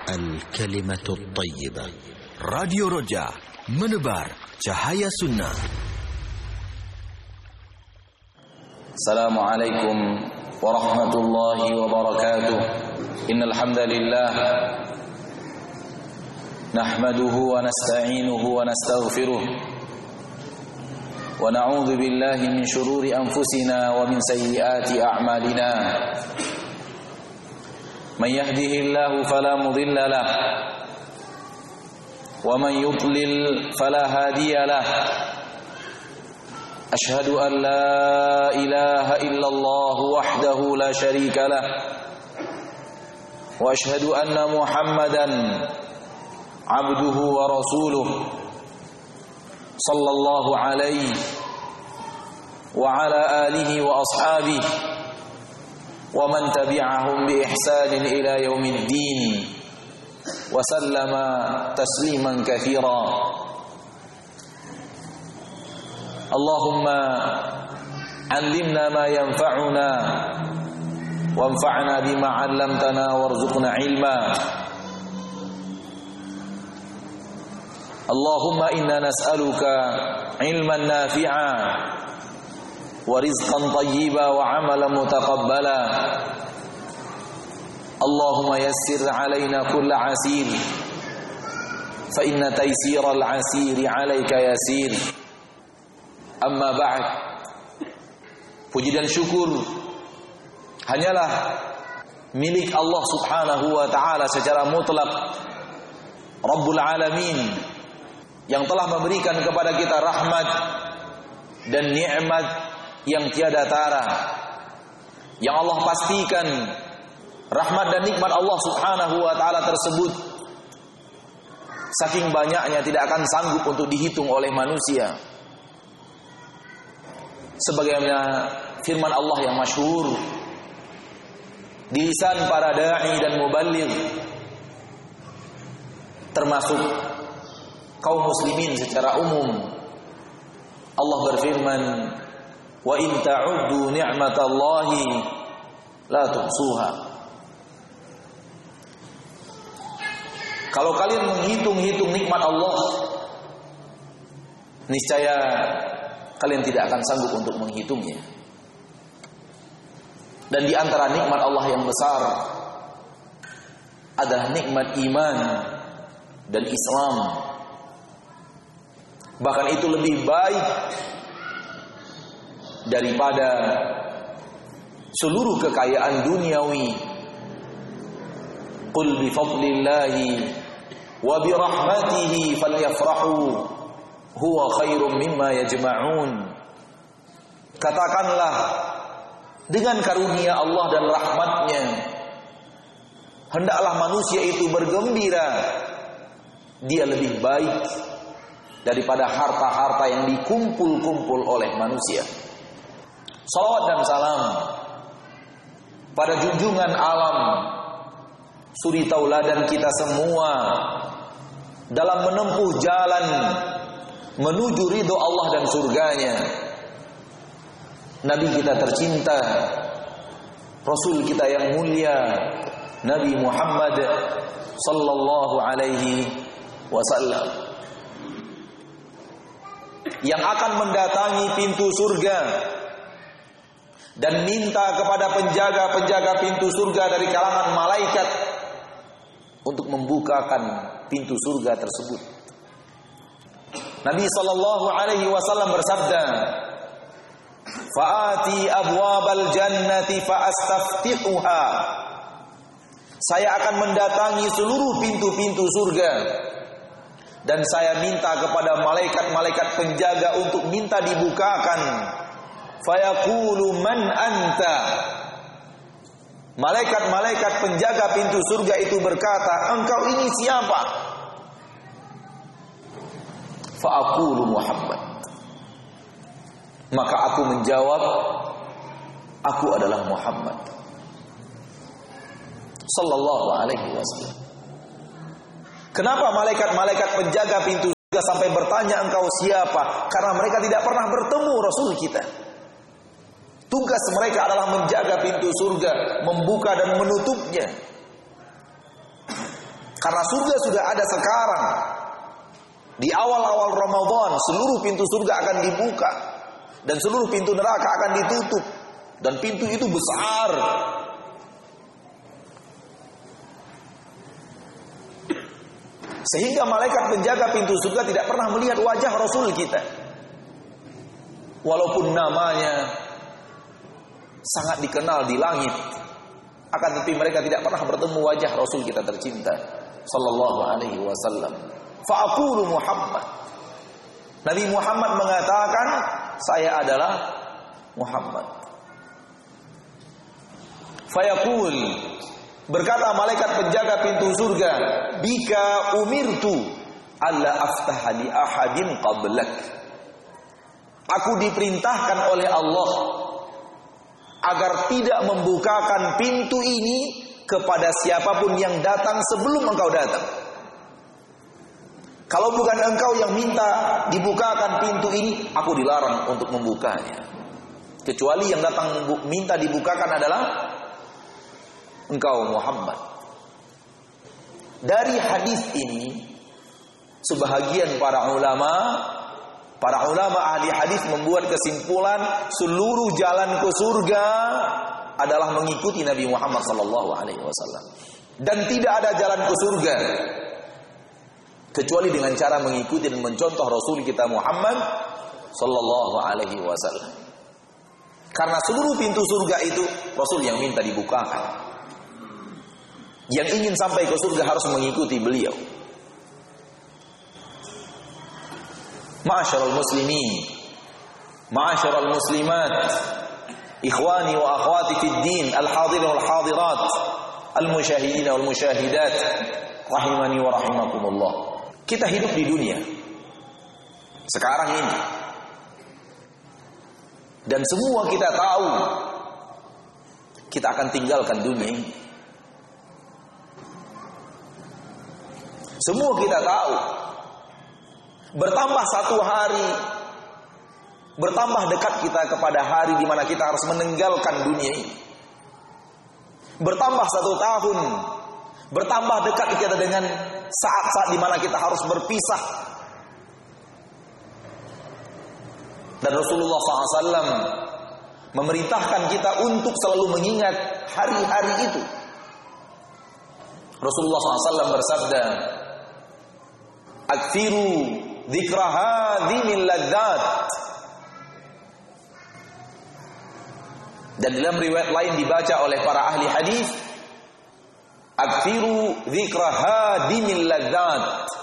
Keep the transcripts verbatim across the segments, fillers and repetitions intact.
Al-Kalimatul Tayyibah. Radio Roja, menebar cahaya sunnah. Assalamualaikum warahmatullahi wabarakatuh. Innal hamdalillah nahmaduhu wa nasta'inuhu wa nastaghfiruh wa na'udzu billahi min shururi anfusina wa min sayyiati a'malina. Man yahdihillahu fala mudilla lahu wa man yudlil fala hadiya lahu. Ashhadu an la ilaha illallah wahdahu la syarika lah wa ashhadu anna Muhammadan abduhu wa rasuluh sallallahu alaihi wa ala alihi wa ashabihi wa man tabi'ahum bi ihsanin ila yaumiddin wa sallama tasliman katsira. Allahumma allimna ma yanfa'una wanfa'na bima 'allamtana warzuqna ilma. Allahumma inna nas'aluka ilman nafi'a wa rizqan tayyiba wa 'amalan mutaqabbala. Allahumma yassir 'alaina kulla 'asir fa inna taysiral 'asiri 'alaika yasir. Amma ba'd. Puji dan syukur hanyalah milik Allah Subhanahu wa taala secara mutlak, Rabbul Alamin, yang telah memberikan kepada kita rahmat dan nikmat yang tiada tara. Yang Allah pastikan rahmat dan nikmat Allah Subhanahu wa taala tersebut saking banyaknya tidak akan sanggup untuk dihitung oleh manusia. Sebagaimana firman Allah yang masyhur di lisan para dai dan muballigh, termasuk kaum muslimin secara umum. Allah berfirman, wa in ta'uddu ni'matallahi la tuhsuha. Kalau kalian menghitung-hitung nikmat Allah, niscaya kalian tidak akan sanggup untuk menghitungnya. Dan di antara nikmat Allah yang besar adalah nikmat iman dan Islam. Bahkan itu lebih baik daripada seluruh kekayaan duniawi. Qul bi fadlillahi wa bi rahmatihi falyafrahu huwa khairum mimma yajma'un. Katakanlah, dengan karunia Allah dan rahmatnya hendaklah manusia itu bergembira. Dia lebih baik daripada harta-harta yang dikumpul-kumpul oleh manusia. Salawat dan salam pada junjungan alam, suri tauladan kita semua dalam menempuh jalan menuju ridho Allah dan surganya, Nabi kita tercinta, Rasul kita yang mulia, Nabi Muhammad sallallahu alaihi wasallam, yang akan mendatangi pintu surga dan minta kepada penjaga-penjaga pintu surga dari kalangan malaikat untuk membukakan pintu surga tersebut. Nabi sallallahu alaihi wasallam bersabda, "Fa'ati abwabal jannati fa'astaftihuha." Saya akan mendatangi seluruh pintu-pintu surga dan saya minta kepada malaikat-malaikat penjaga untuk minta dibukakan. Fayaqulu man anta. Malaikat-malaikat penjaga pintu surga itu berkata, "Engkau ini siapa?" Fa'aqulu Muhammad. Maka aku menjawab, aku adalah Muhammad sallallahu alaihi wasallam. Kenapa malaikat-malaikat penjaga pintu surga sampai bertanya engkau siapa? Karena mereka tidak pernah bertemu Rasul kita. Tugas mereka adalah menjaga pintu surga, membuka dan menutupnya. Karena surga sudah ada sekarang. Di awal-awal Ramadan seluruh pintu surga akan dibuka dan seluruh pintu neraka akan ditutup, dan pintu itu besar. Sehingga malaikat penjaga pintu surga tidak pernah melihat wajah Rasul kita. Walaupun namanya sangat dikenal di langit, akan tetapi mereka tidak pernah bertemu wajah Rasul kita tercinta sallallahu alaihi wasallam. Fa'aqulu Muhammad. Nabi Muhammad mengatakan, saya adalah Muhammad. Fayaqul, berkata malaikat penjaga pintu surga, bika umirtu alla aftaha li ahadin qablak. Aku diperintahkan oleh Allah agar tidak membukakan pintu ini kepada siapapun yang datang sebelum engkau datang. Kalau bukan engkau yang minta dibukakan pintu ini, aku dilarang untuk membukanya. Kecuali yang datang minta dibukakan adalah engkau Muhammad. Dari hadis ini, sebahagian para ulama, para ulama ahli hadis membuat kesimpulan seluruh jalan ke surga adalah mengikuti Nabi Muhammad sallallahu alaihi wasallam. Dan tidak ada jalan ke surga kecuali dengan cara mengikuti dan mencontoh Rasul kita Muhammad sallallahu alaihi wasallam. Karena seluruh pintu surga itu Rasul yang minta dibukakan. Yang ingin sampai ke surga harus mengikuti beliau. Ma'asyiral muslimin, ma'asyiral muslimat, ikhwani wa akhwati fid din, al-hadirin wal hadirat, al-musyahidin wal musyahidat, rahimani wa rahimakumullah. Kita hidup di dunia sekarang ini, dan semua kita tahu kita akan tinggalkan dunia ini. Semua kita tahu. Bertambah satu hari, bertambah dekat kita kepada hari di mana kita harus meninggalkan dunia ini. Bertambah satu tahun, bertambah dekat kita dengan saat-saat di mana kita harus berpisah. Dan Rasulullah shallallahu alaihi wasallam memerintahkan kita untuk selalu mengingat hari-hari itu. Rasulullah shallallahu alaihi wasallam bersabda, "Aktsiru dzikra hadhimil ladzat." Dan dalam riwayat lain dibaca oleh para ahli hadis, "Aktsiru dzikra hadhimil ladzat."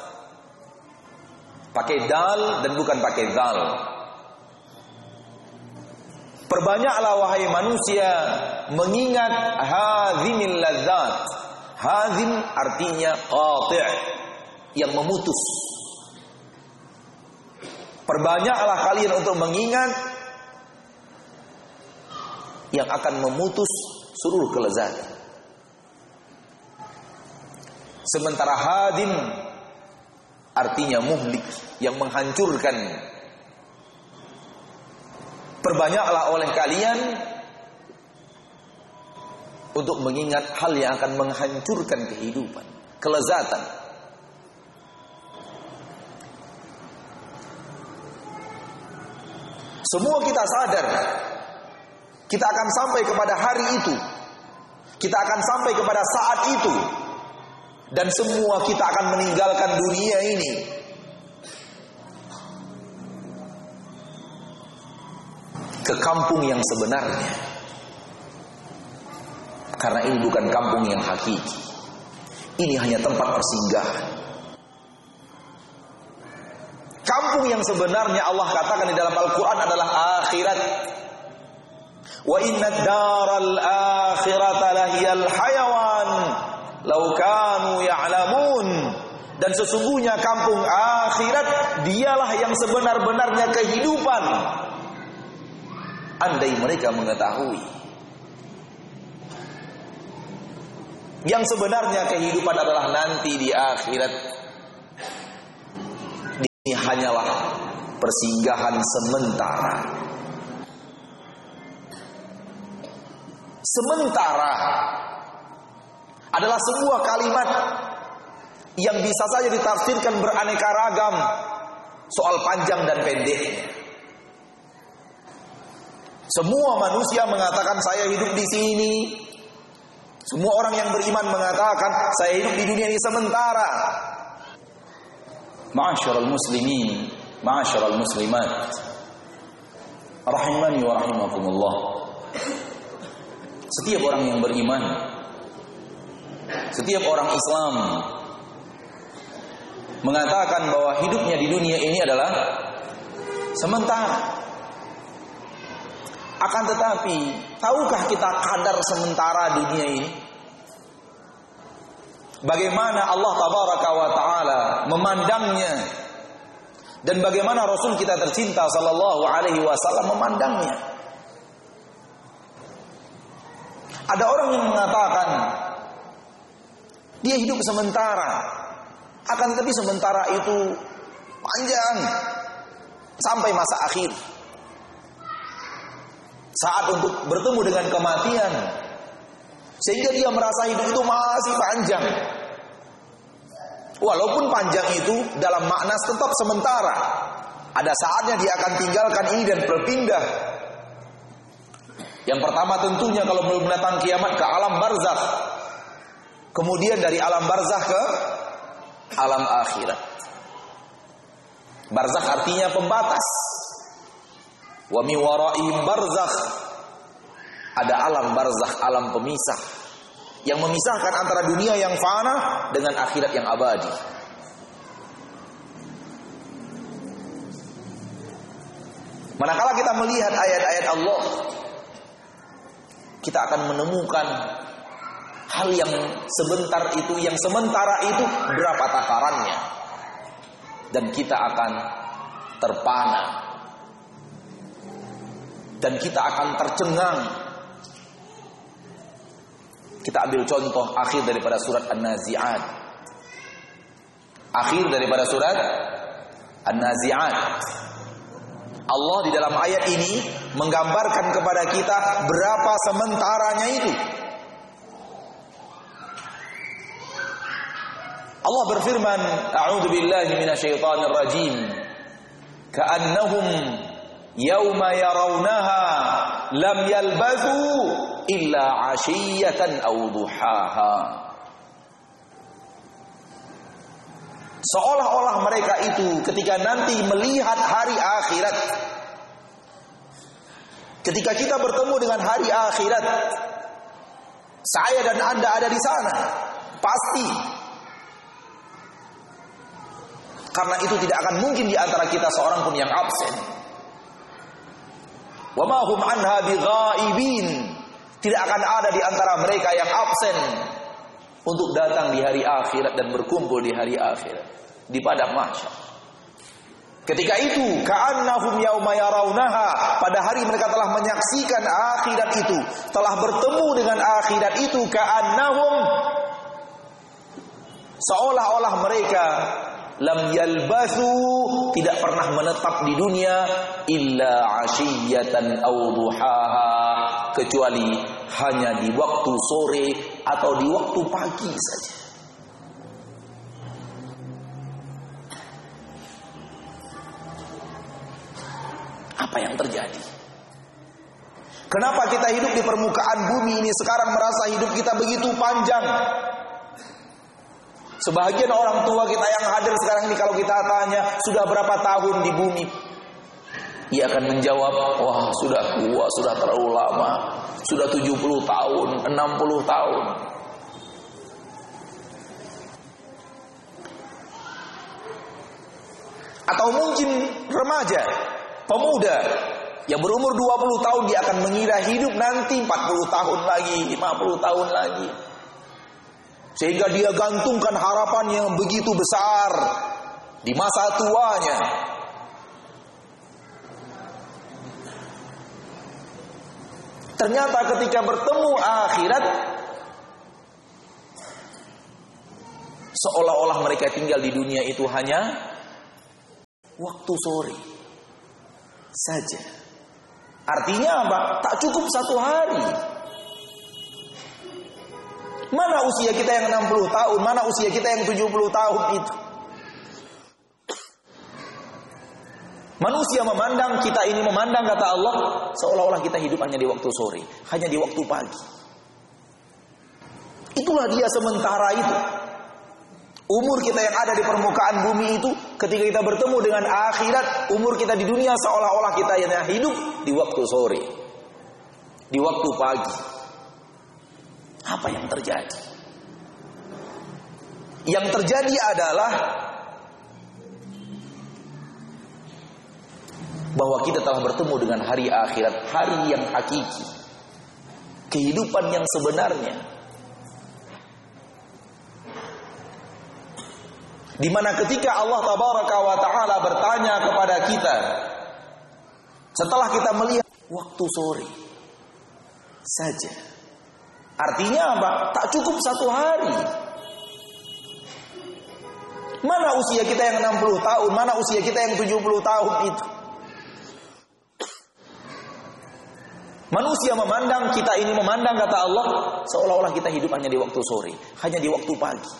Pakai dal dan bukan pakai zal. Perbanyaklah wahai manusia mengingat hadhimil ladzat. Hadhim artinya qati', yang memutus. Perbanyaklah kalian untuk mengingat yang akan memutus seluruh kelezatan. Sementara hadim artinya muhlik, yang menghancurkan. Perbanyaklah oleh kalian untuk mengingat hal yang akan menghancurkan kehidupan, kelezatan. Semua kita sadar kita akan sampai kepada hari itu. Kita akan sampai kepada saat itu. Dan semua kita akan meninggalkan dunia ini. Ke kampung yang sebenarnya. Karena ini bukan kampung yang hakiki. Ini hanya tempat persinggahan. Kampung yang sebenarnya Allah katakan di dalam Al-Quran adalah akhirat. Wa inna daral akhirata lahiyal hayawan law kanu ya'lamun. Dan sesungguhnya kampung akhirat dialah yang sebenar-benarnya kehidupan, andai mereka mengetahui. Yang sebenarnya kehidupan adalah nanti di akhirat. Ini hanyalah persinggahan sementara. Sementara adalah sebuah kalimat yang bisa saja ditafsirkan beraneka ragam soal panjang dan pendeknya. Semua manusia mengatakan saya hidup di sini. Semua orang yang beriman mengatakan saya hidup di dunia ini sementara. Ma'asyiral muslimin, ma'asyiral muslimat, rahimani wa rahimakumullah. Setiap orang yang beriman, setiap orang Islam mengatakan bahwa hidupnya di dunia ini adalah sementara. Akan tetapi, tahukah kita kadar sementara dunia ini? Bagaimana Allah tabaraka wa ta'ala memandangnya, dan bagaimana Rasul kita tercinta sallallahu alaihi wasallam memandangnya. Ada orang yang mengatakan dia hidup sementara, akan tetapi sementara itu panjang sampai masa akhir. Saat untuk bertemu dengan kematian, sehingga dia merasa hidup itu masih panjang. Walaupun panjang itu dalam makna tetap sementara. Ada saatnya dia akan tinggalkan ini dan berpindah. Yang pertama tentunya kalau belum datang kiamat ke alam barzakh. Kemudian dari alam barzakh ke alam akhirat. Barzakh artinya pembatas. Wa mi waraihim barzakh. Ada alam barzakh, alam pemisah yang memisahkan antara dunia yang fana dengan akhirat yang abadi. Manakala kita melihat ayat-ayat Allah, kita akan menemukan hal yang sebentar itu, yang sementara itu berapa takarannya, dan kita akan terpana, dan kita akan tercengang. Kita ambil contoh akhir daripada surat An-Nazi'at. Akhir daripada surat An-Nazi'at. Allah di dalam ayat ini menggambarkan kepada kita berapa sementaranya itu. Allah berfirman, A'udzu billahi minasyaitonir rajim. Ka'annahum yauma yarawnaha lam yalbathu illa 'ashiyatan aw duhaha. Seolah-olah mereka itu ketika nanti melihat hari akhirat, ketika kita bertemu dengan hari akhirat, saya dan Anda ada di sana, pasti. Karena itu tidak akan mungkin di antara kita seorang pun yang absen. Wa ma hum anha bighaibin. Tidak akan ada di antara mereka yang absen untuk datang di hari akhirat dan berkumpul di hari akhirat di padang mahsyar. Ketika itu, ka'annahum yauma yarawnaha, pada hari mereka telah menyaksikan akhirat itu, telah bertemu dengan akhirat itu, ka'annahum, seolah-olah mereka lam yalbathu, tidak pernah menetap di dunia, illa 'ashiyatan aw duhaha, kecuali hanya di waktu sore atau di waktu pagi saja. Apa yang terjadi? Kenapa kita hidup di permukaan bumi ini sekarang merasa hidup kita begitu panjang? Sebahagian orang tua kita yang hadir sekarang ini kalau kita tanya, sudah berapa tahun di bumi? Ia akan menjawab, wah sudah tua, sudah terlalu lama. Sudah tujuh puluh tahun, enam puluh tahun. Atau mungkin remaja, pemuda yang berumur dua puluh tahun, dia akan mengira hidup nanti empat puluh tahun lagi, lima puluh tahun lagi. Sehingga dia gantungkan harapan yang begitu besar di masa tuanya. Ternyata ketika bertemu akhirat, seolah-olah mereka tinggal di dunia itu hanya waktu sore saja. Artinya apa? Tak cukup satu hari. Mana usia kita yang enam puluh tahun, mana usia kita yang tujuh puluh tahun itu. Manusia memandang kita ini, memandang kata Allah, seolah-olah kita hidup hanya di waktu sore, hanya di waktu pagi. Itulah dia sementara itu. Umur kita yang ada di permukaan bumi itu, ketika kita bertemu dengan akhirat, umur kita di dunia seolah-olah kita yang hidup di waktu sore, di waktu pagi. Apa yang terjadi? Yang terjadi adalah bahwa kita telah bertemu dengan hari akhirat, hari yang hakiki, kehidupan yang sebenarnya. Di mana ketika Allah Tabaraka wa Ta'ala bertanya kepada kita, setelah kita melihat waktu sore saja, artinya apa? Tak cukup satu hari. Mana usia kita yang enam puluh tahun, mana usia kita yang tujuh puluh tahun itu. Manusia memandang kita ini, memandang kata Allah, seolah-olah kita hidup hanya di waktu sore, hanya di waktu pagi.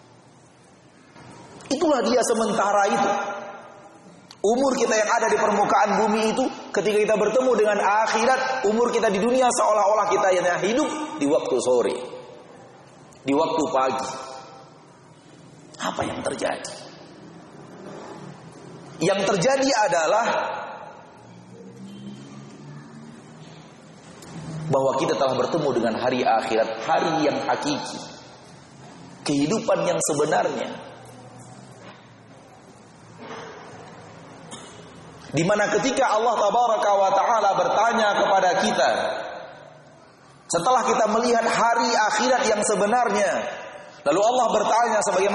Itulah dia sementara itu. Umur kita yang ada di permukaan bumi itu, ketika kita bertemu dengan akhirat, umur kita di dunia seolah-olah kita yang hidup di waktu sore, di waktu pagi. Apa yang terjadi? Yang terjadi adalah bahwa kita telah bertemu dengan hari akhirat, hari yang hakiki, kehidupan yang sebenarnya. Di mana ketika Allah Tabaraka wa Ta'ala bertanya kepada kita, setelah kita melihat hari akhirat yang sebenarnya, lalu Allah bertanya sebagaimana